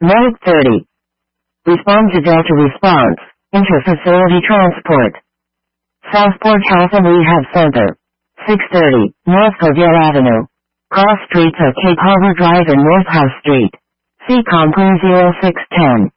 Note 30. Respond to Delta response. Inter-facility transport. Southport Health and Rehab Center. 630, North Cordell Avenue. Cross streets of Cape Harbor Drive and North House Street. CCOM 0610.